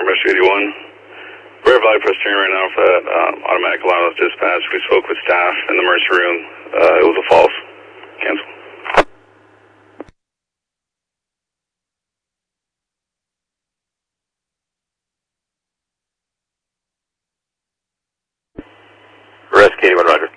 Rescue 81. Verify press turn right now for that automatic alarm dispatch. We spoke with staff in the emergency room. It was a false. Cancel. Rescue 81, roger.